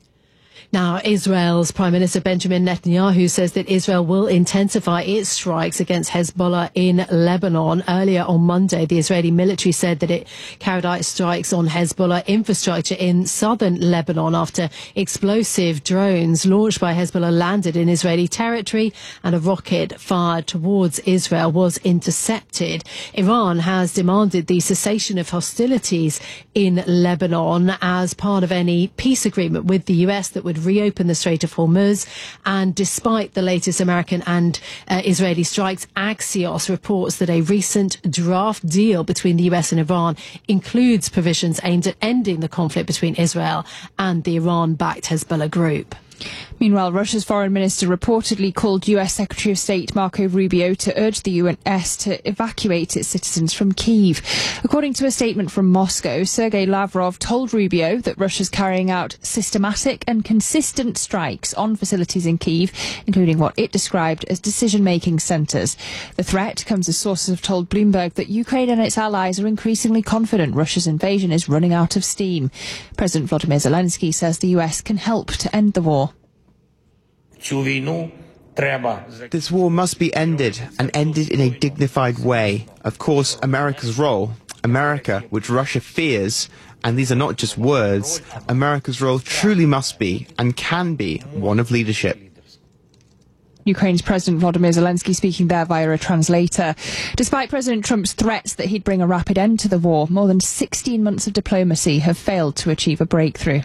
Now, Israel's Prime Minister Benjamin Netanyahu says that Israel will intensify its strikes against Hezbollah in Lebanon. Earlier on Monday, the Israeli military said that it carried out strikes on Hezbollah infrastructure in southern Lebanon after explosive drones launched by Hezbollah landed in Israeli territory and a rocket fired towards Israel was intercepted. Iran has demanded the cessation of hostilities in Lebanon as part of any peace agreement with the US that would reopen the Strait of Hormuz. And despite the latest American and Israeli strikes, Axios reports that a recent draft deal between the US and Iran includes provisions aimed at ending the conflict between Israel and the Iran-backed Hezbollah group. Meanwhile, Russia's foreign minister reportedly called US Secretary of State Marco Rubio to urge the US to evacuate its citizens from Kyiv. According to a statement from Moscow, Sergei Lavrov told Rubio that Russia's carrying out systematic and consistent strikes on facilities in Kyiv, including what it described as decision-making centres. The threat comes as sources have told Bloomberg that Ukraine and its allies are increasingly confident Russia's invasion is running out of steam. President Volodymyr Zelensky says the US can help to end the war. This war must be ended, and ended in a dignified way. Of course, America's role, America, which Russia fears, and these are not just words, America's role truly must be, and can be, one of leadership. Ukraine's President Volodymyr Zelensky speaking there via a translator. Despite President Trump's threats that he'd bring a rapid end to the war, more than 16 months of diplomacy have failed to achieve a breakthrough.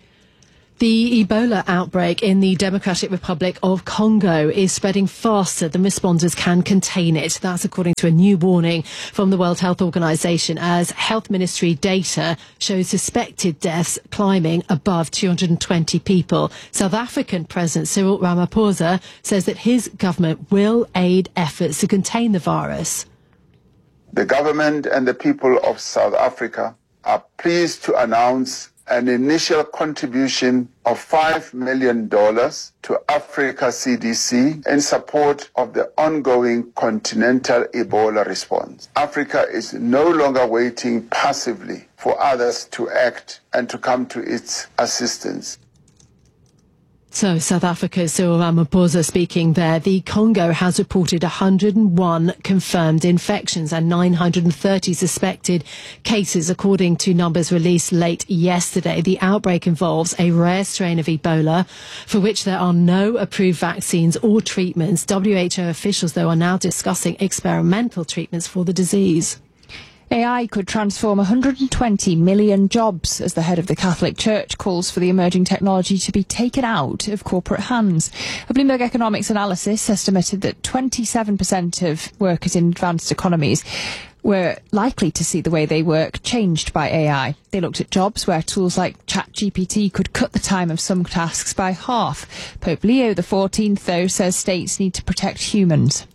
The Ebola outbreak in the Democratic Republic of Congo is spreading faster than responders can contain it. That's according to a new warning from the World Health Organization, as Health Ministry data shows suspected deaths climbing above 220 people. South African President Cyril Ramaphosa says that his government will aid efforts to contain the virus. The government and the people of South Africa are pleased to announce an initial contribution of $5 million to Africa CDC in support of the ongoing continental Ebola response. Africa is no longer waiting passively for others to act and to come to its assistance. So, South Africa's Cyril Ramaphosa speaking there. The Congo has reported 101 confirmed infections and 930 suspected cases, according to numbers released late yesterday. The outbreak involves a rare strain of Ebola, for which there are no approved vaccines or treatments. WHO officials, though, are now discussing experimental treatments for the disease. AI could transform 120 million jobs as the head of the Catholic Church calls for the emerging technology to be taken out of corporate hands. A Bloomberg Economics analysis estimated that 27% of workers in advanced economies were likely to see the way they work changed by AI. They looked at jobs where tools like ChatGPT could cut the time of some tasks by half. Pope Leo XIV, though, says states need to protect humans.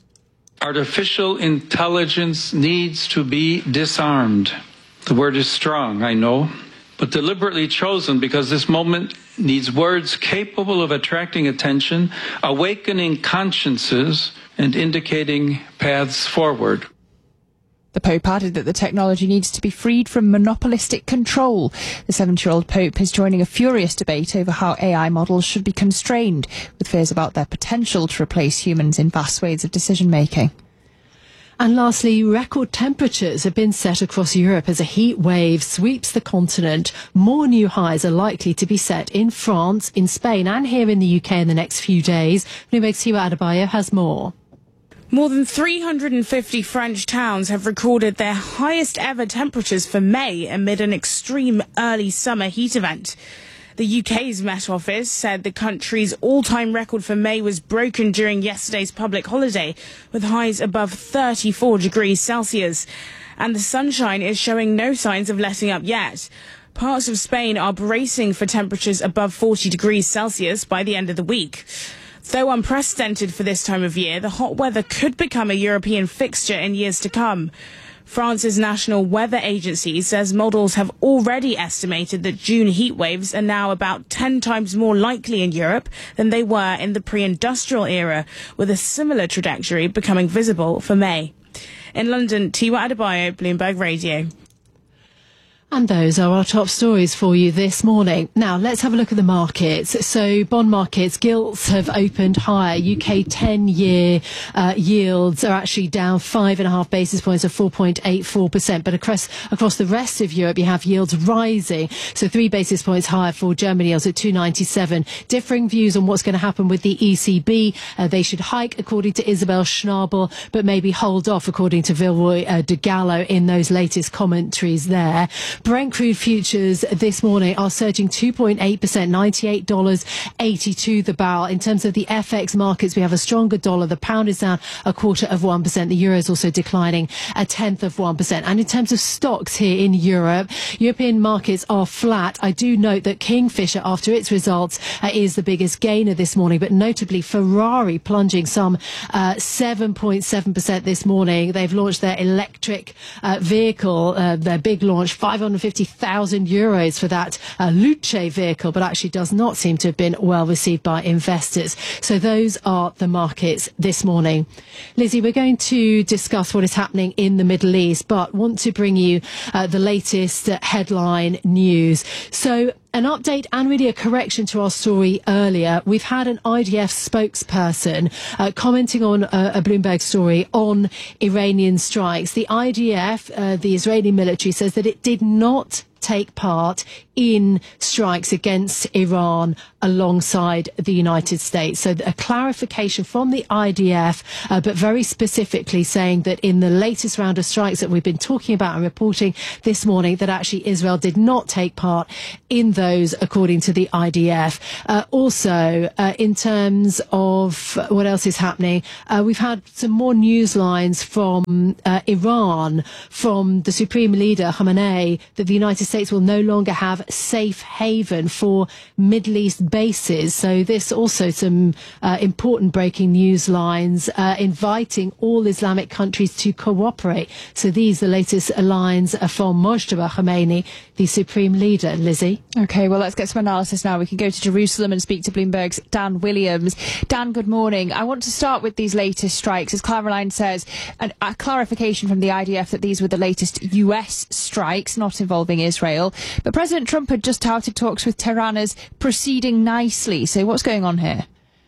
Artificial intelligence needs to be disarmed. The word is strong, I know, but deliberately chosen because this moment needs words capable of attracting attention, awakening consciences, and indicating paths forward. The Pope added that the technology needs to be freed from monopolistic control. The 70-year-old Pope is joining a furious debate over how AI models should be constrained, with fears about their potential to replace humans in vast swathes of decision-making. And lastly, record temperatures have been set across Europe as a heat wave sweeps the continent. More new highs are likely to be set in France, in Spain and here in the UK in the next few days. Bloomberg's Tiwa Adebayo has more. More than 350 French towns have recorded their highest ever temperatures for May amid an extreme early summer heat event. The UK's Met Office said the country's all-time record for May was broken during yesterday's public holiday, with highs above 34 degrees Celsius. And the sunshine is showing no signs of letting up yet. Parts of Spain are bracing for temperatures above 40 degrees Celsius by the end of the week. Though unprecedented for this time of year, the hot weather could become a European fixture in years to come. France's National Weather Agency says models have already estimated that June heat waves are now about 10 times more likely in Europe than they were in the pre-industrial era, with a similar trajectory becoming visible for May. In London, Tiwa Adebayo, Bloomberg Radio. And those are our top stories for you this morning. Now, let's have a look at the markets. So, bond markets, gilts have opened higher. UK 10-year yields are actually down 5.5 basis points of 4.84%. But across the rest of Europe, you have yields rising. So, 3 basis points higher for Germany, yields at 2.97. Differing views on what's going to happen with the ECB. They should hike, according to Isabel Schnabel, but maybe hold off, according to Villeroy de Gallo, in those latest commentaries there. Brent crude futures this morning are surging 2.8%, $98.82 the barrel. In terms of the FX markets, we have a stronger dollar. The pound is down 0.25%. The euro is also declining 0.1%. And in terms of stocks here in Europe, European markets are flat. I do note that Kingfisher, after its results, is the biggest gainer this morning, but notably Ferrari plunging some 7.7% this morning. They've launched their electric vehicle, their big launch, 550,000 euros for that Luce vehicle, but actually does not seem to have been well received by investors. So those are the markets this morning. Lizzie, we're going to discuss what is happening in the Middle East, but want to bring you the latest headline news. So an update and really a correction to our story earlier. We've had an IDF spokesperson commenting on a Bloomberg story on Iranian strikes. The IDF, the Israeli military, says that it did not take part in strikes against Iran alongside the United States. So a clarification from the IDF, but very specifically saying that in the latest round of strikes that we've been talking about and reporting this morning, that actually Israel did not take part in those, according to the IDF. Also, in terms of what else is happening, we've had some more news lines from Iran, from the Supreme Leader Khamenei, that the United States will no longer have safe haven for Middle East bases. So this also some important breaking news lines inviting all Islamic countries to cooperate. So these are the latest lines from Mojtaba Khamenei, the Supreme Leader. Lizzie? OK, well, let's get some analysis now. We can go to Jerusalem and speak to Bloomberg's Dan Williams. Dan, good morning. I want to start with these latest strikes. As Caroline says, a clarification from the IDF that these were the latest US strikes, not involving Israel. But President Trump had just touted talks with Tehran as proceeding nicely. So what's going on here?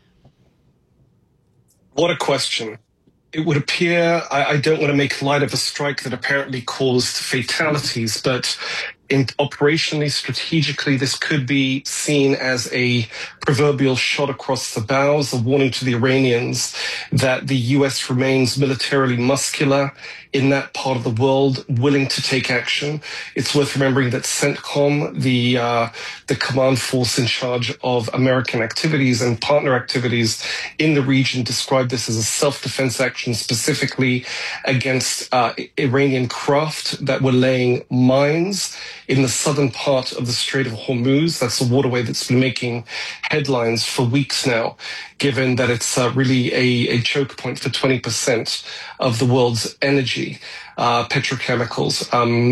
What a question. It would appear, I don't want to make light of a strike that apparently caused fatalities, but operationally, strategically, this could be seen as a proverbial shot across the bows, a warning to the Iranians that the US remains militarily muscular in that part of the world, willing to take action. It's worth remembering that CENTCOM, the command force in charge of American activities and partner activities in the region, described this as a self-defense action specifically against Iranian craft that were laying mines in the southern part of the Strait of Hormuz. That's a waterway that's been making headlines for weeks now, given that it's really a choke point for 20% of the world's energy, petrochemicals.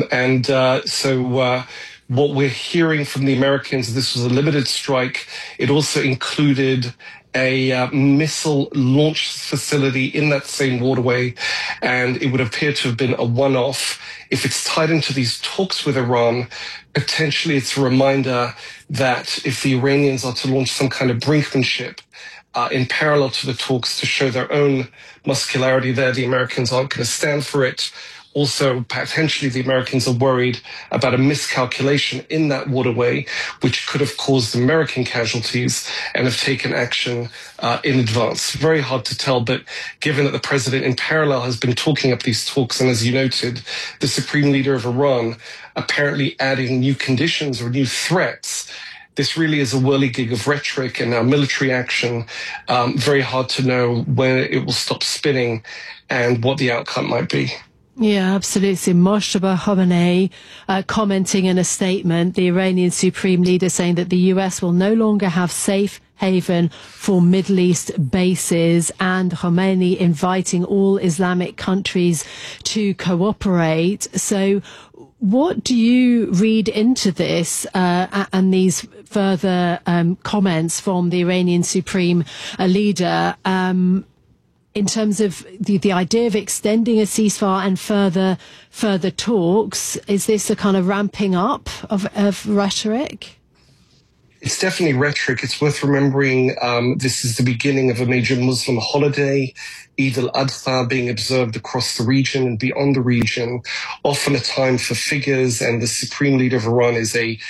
So what we're hearing from the Americans, this was a limited strike. It also included a missile launch facility in that same waterway, and it would appear to have been a one-off. If it's tied into these talks with Iran, potentially it's a reminder that if the Iranians are to launch some kind of brinkmanship in parallel to the talks to show their own muscularity there, the Americans aren't going to stand for it. Also, potentially the Americans are worried about a miscalculation in that waterway, which could have caused American casualties, and have taken action in advance. Very hard to tell, but given that the president in parallel has been talking up these talks, and as you noted, the Supreme Leader of Iran apparently adding new conditions or new threats, this really is a whirligig of rhetoric and military action. Very hard to know when it will stop spinning and what the outcome might be. Yeah, absolutely. Mojtaba Khamenei commenting in a statement, the Iranian Supreme Leader saying that the US will no longer have safe haven for Middle East bases, and Khamenei inviting all Islamic countries to cooperate. So what do you read into this and these further comments from the Iranian Supreme Leader in terms of the idea of extending a ceasefire and further talks? Is this a kind of ramping up of rhetoric? It's definitely rhetoric. It's worth remembering this is the beginning of a major Muslim holiday, Eid al-Adha, being observed across the region and beyond the region, often a time for figures, and the Supreme Leader of Iran is a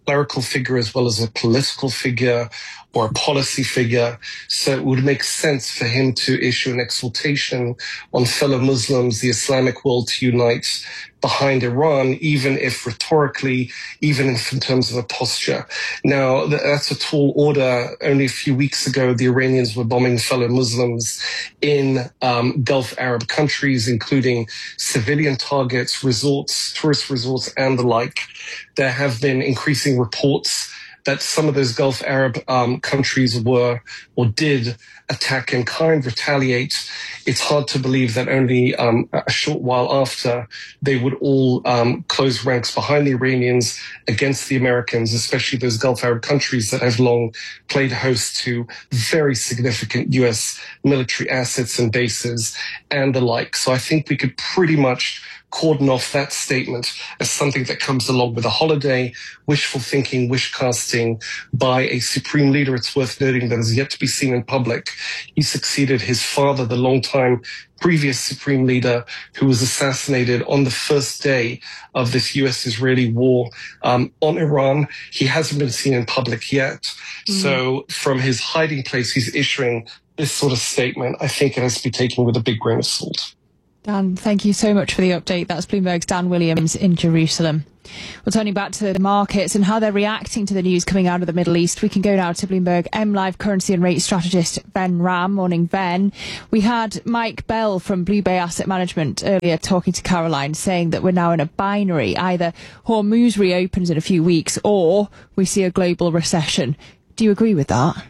clerical figure as well as a political figure or a policy figure. So it would make sense for him to issue an exhortation on fellow Muslims, the Islamic world, to unite behind Iran, even if rhetorically, even if in terms of a posture. Now, that's a tall order. Only a few weeks ago, the Iranians were bombing fellow Muslims in Gulf Arab countries, including civilian targets, resorts, tourist resorts, and the like. There have been increasing reports that some of those Gulf Arab countries were or did attack in kind, retaliate. It's hard to believe that only a short while after they would all close ranks behind the Iranians against the Americans, especially those Gulf Arab countries that have long played host to very significant U.S. military assets and bases and the like. So I think we could pretty much cordon off that statement as something that comes along with a holiday, wishful thinking, wish casting by a supreme leader. It's worth noting that is yet to be seen in public. He succeeded his father, the longtime previous supreme leader, who was assassinated on the first day of this U.S.-Israeli war on Iran. He hasn't been seen in public yet. Mm-hmm. So from his hiding place, he's issuing this sort of statement. I think it has to be taken with a big grain of salt. Dan, thank you so much for the update. That's Bloomberg's Dan Williams in Jerusalem. Well, turning back to the markets and how they're reacting to the news coming out of the Middle East, we can go now to Bloomberg MLive currency and rate strategist Ven Ram. Morning, Ven. We had Mike Bell from Blue Bay Asset Management earlier talking to Caroline, saying that we're now in a binary. Either Hormuz reopens in a few weeks or we see a global recession. Do you agree with that?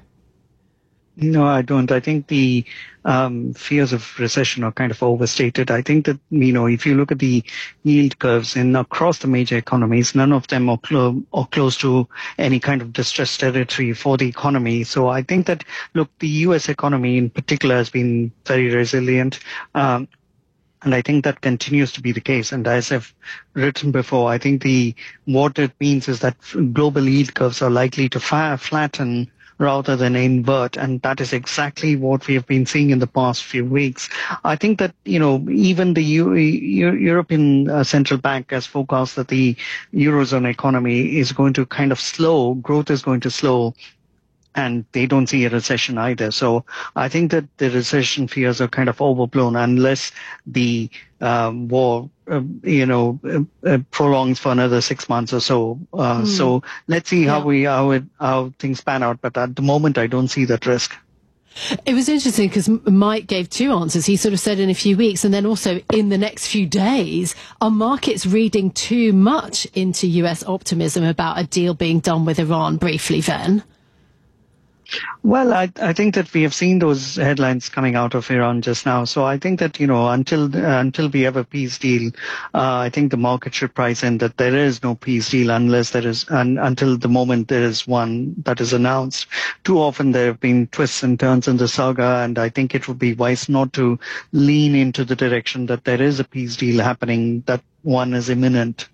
No, I don't. I think the fears of recession are kind of overstated. I think that, if you look at the yield curves across the major economies, none of them are close to any kind of distressed territory for the economy. So I think that, look, the U.S. economy in particular has been very resilient. And I think that continues to be the case. And as I've written before, I think what it means is that global yield curves are likely to flatten rather than invert. And that is exactly what we have been seeing in the past few weeks. I think that, even the European Central Bank has forecast that the Eurozone economy is going to kind of slow, growth is going to slow, and they don't see a recession either. So I think that the recession fears are kind of overblown unless the war, prolongs for another 6 months or so. So let's see how things pan out. But at the moment, I don't see that risk. It was interesting because Mike gave two answers. He sort of said in a few weeks and then also in the next few days. Are markets reading too much into US optimism about a deal being done with Iran? Briefly, Ven. Well, I think that we have seen those headlines coming out of Iran just now. So I think that, until we have a peace deal, I think the market should price in that there is no peace deal until the moment there is one that is announced. Too often there have been twists and turns in the saga, and I think it would be wise not to lean into the direction that there is a peace deal happening, that one is imminent.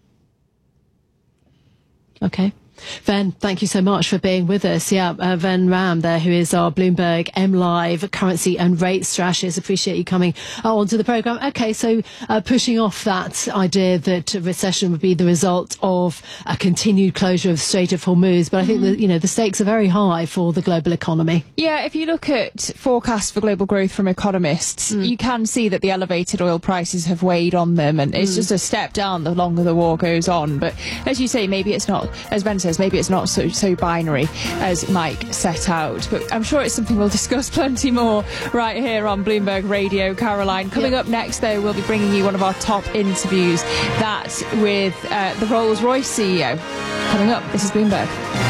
Okay. Ven, thank you so much for being with us. Ven Ram there, who is our Bloomberg MLive currency and rate strategist. Appreciate you coming onto the programme. Okay, so pushing off that idea that recession would be the result of a continued closure of Strait of Hormuz, but I think that, the stakes are very high for the global economy. Yeah, if you look at forecasts for global growth from economists, you can see that the elevated oil prices have weighed on them, and it's just a step down the longer the war goes on. But as you say, maybe it's not, as Ben says, maybe it's not so binary as Mike set out. But I'm sure it's something we'll discuss plenty more right here on Bloomberg Radio, Caroline. Coming up next, though, we'll be bringing you one of our top interviews, that with the Rolls-Royce CEO. Coming up, this is Bloomberg.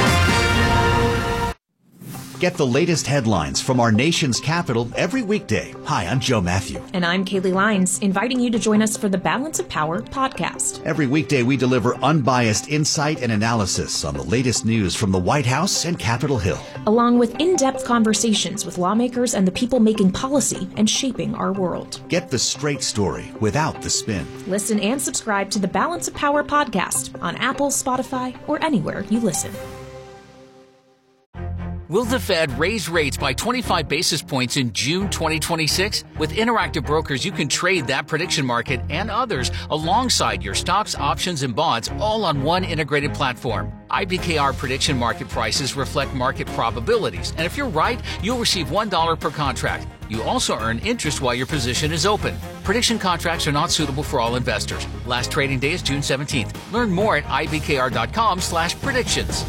Get the latest headlines from our nation's capital every weekday. Hi, I'm Joe Matthew. And I'm Kaylee Lyons, inviting you to join us for the Balance of Power podcast. Every weekday, we deliver unbiased insight and analysis on the latest news from the White House and Capitol Hill, along with in-depth conversations with lawmakers and the people making policy and shaping our world. Get the straight story without the spin. Listen and subscribe to the Balance of Power podcast on Apple, Spotify, or anywhere you listen. Will the Fed raise rates by 25 basis points in June 2026? With Interactive Brokers, you can trade that prediction market and others alongside your stocks, options, and bonds all on one integrated platform. IBKR prediction market prices reflect market probabilities, and if you're right, you'll receive $1 per contract. You also earn interest while your position is open. Prediction contracts are not suitable for all investors. Last trading day is June 17th. Learn more at ibkr.com/predictions.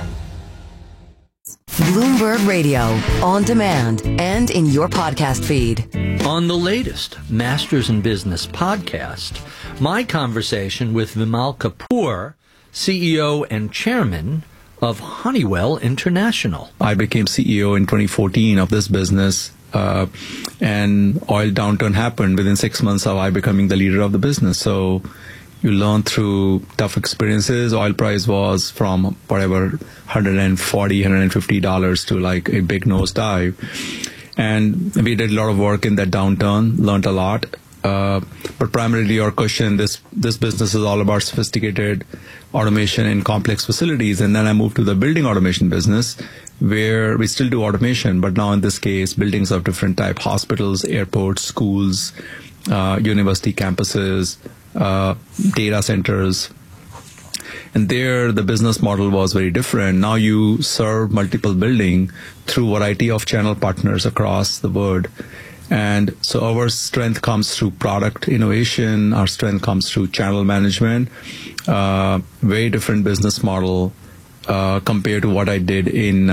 Bloomberg Radio, on demand and in your podcast feed. On the latest Masters in Business podcast, my conversation with Vimal Kapur, CEO and chairman of Honeywell International. I became CEO in 2014 of this business, and oil downturn happened within 6 months of I becoming the leader of the business. So you learn through tough experiences. Oil price was from whatever, $140, $150 to like a big nosedive. And we did a lot of work in that downturn, learned a lot. But primarily your question, this business is all about sophisticated automation in complex facilities. And then I moved to the building automation business, where we still do automation, but now in this case, buildings of different type, hospitals, airports, schools, university campuses, data centers. And there, the business model was very different. Now you serve multiple building through a variety of channel partners across the world. And so our strength comes through product innovation. Our strength comes through channel management. Very different business model compared to what I did in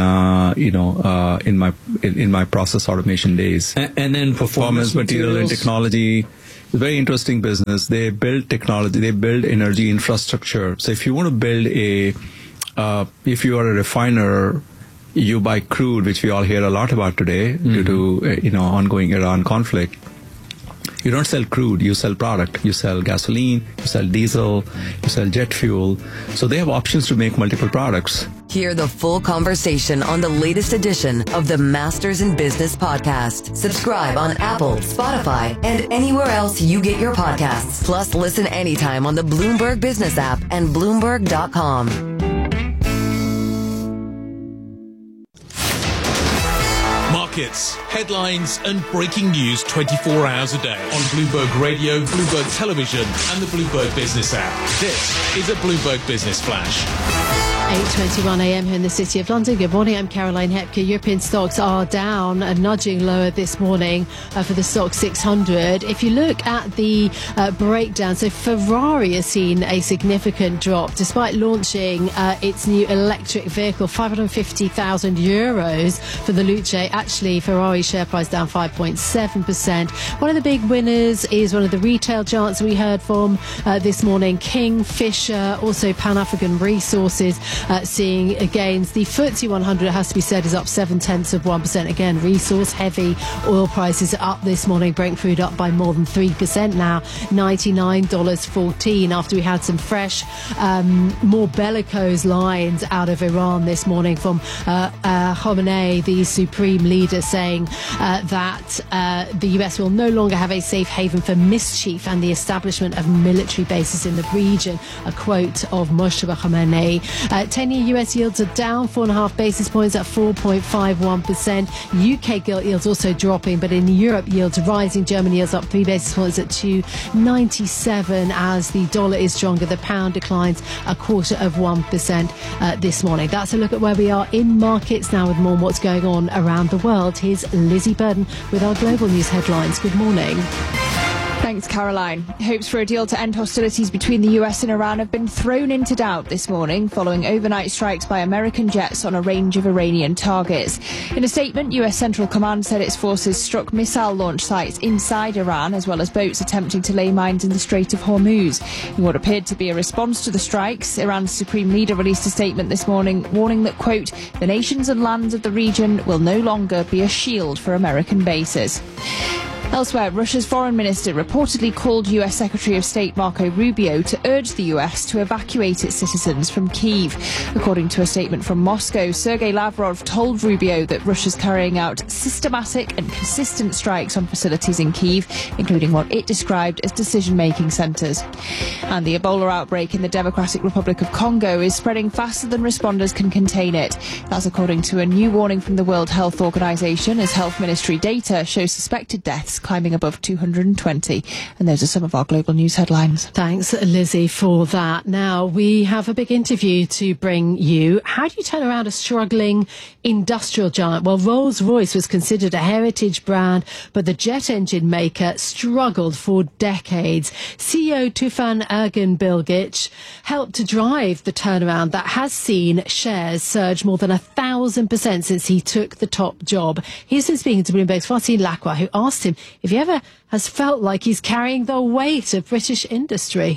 my process automation days. And then performance material and technology. Very interesting business. They build technology. They build energy infrastructure. So if you want to build if you are a refiner, you buy crude, which we all hear a lot about today due to ongoing Iran conflict. You don't sell crude, you sell product. You sell gasoline, you sell diesel, you sell jet fuel. So they have options to make multiple products. Hear the full conversation on the latest edition of the Masters in Business podcast. Subscribe on Apple, Spotify, and anywhere else you get your podcasts. Plus, listen anytime on the Bloomberg Business app and Bloomberg.com. Markets, headlines, and breaking news 24 hours a day on Bloomberg Radio, Bloomberg Television, and the Bloomberg Business app. This is a Bloomberg Business Flash. 8:21 a.m. here in the City of London. Good morning, I'm Caroline Hepker. European stocks are down, nudging lower this morning for the Stoxx 600. If you look at the breakdown, so Ferrari has seen a significant drop despite launching its new electric vehicle, 550,000 euros for the Luce. Actually, Ferrari share price down 5.7%. One of the big winners is one of the retail giants we heard from this morning, Kingfisher, also Pan-African Resources, seeing gains. The FTSE 100, it has to be said, is up 0.7%. Again, resource heavy. Oil prices are up this morning. Brent crude up by more than 3% now, $99.14, after we had some fresh, more bellicose lines out of Iran this morning from Khamenei, the supreme leader, saying that the US will no longer have a safe haven for mischief and the establishment of military bases in the region. A quote of Moshtaba Khamenei. 10-year US yields are down 4.5 basis points at 4.51%. UK gilt yields also dropping, but in Europe yields rising. German yields up 3 basis points at 2.97 as the dollar is stronger. The pound declines 0.25% this morning. That's a look at where we are in markets. Now with more on what's going on around the world, here's Lizzie Burden with our global news headlines. Good morning. Thanks, Caroline. Hopes for a deal to end hostilities between the US and Iran have been thrown into doubt this morning following overnight strikes by American jets on a range of Iranian targets. In a statement, US Central Command said its forces struck missile launch sites inside Iran, as well as boats attempting to lay mines in the Strait of Hormuz. In what appeared to be a response to the strikes, Iran's supreme leader released a statement this morning warning that, quote, the nations and lands of the region will no longer be a shield for American bases. Elsewhere, Russia's foreign minister reportedly called US Secretary of State Marco Rubio to urge the US to evacuate its citizens from Kyiv. According to a statement from Moscow, Sergei Lavrov told Rubio that Russia's carrying out systematic and consistent strikes on facilities in Kyiv, including what it described as decision-making centres. And the Ebola outbreak in the Democratic Republic of Congo is spreading faster than responders can contain it. That's according to a new warning from the World Health Organization, as Health Ministry data shows suspected deaths climbing above 220. And those are some of our global news headlines. Thanks, Lizzie, for that. Now, we have a big interview to bring you. How do you turn around a struggling industrial giant? Well, Rolls-Royce was considered a heritage brand, but the jet engine maker struggled for decades. CEO Tufan Ergin-Bilgic helped to drive the turnaround that has seen shares surge more than 1,000% since he took the top job. He's been speaking to Bloomberg's Fatin Lakwa, who asked him if he ever has felt like he's carrying the weight of British industry.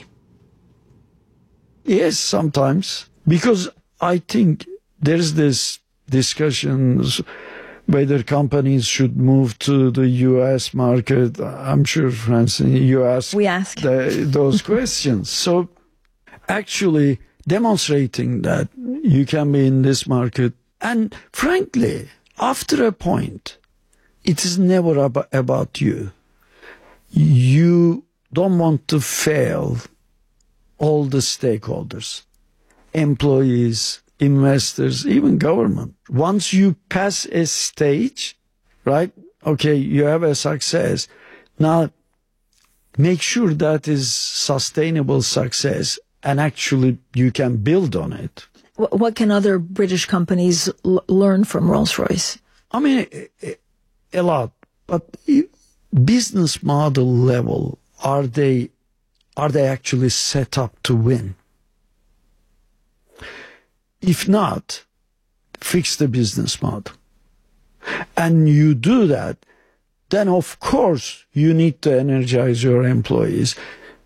Yes, sometimes, because I think there's this discussions whether companies should move to the US market. I'm sure, Francine, you asked those questions. So actually demonstrating that you can be in this market. And frankly, after a point, it is never about you. You don't want to fail all the stakeholders, employees, investors, even government. Once you pass a stage, right? Okay, you have a success. Now, make sure that is sustainable success and actually you can build on it. What can other British companies learn from Rolls-Royce? I mean, a lot. But business model level, are they actually set up to win? If not, fix the business model. And you do that, then of course you need to energize your employees.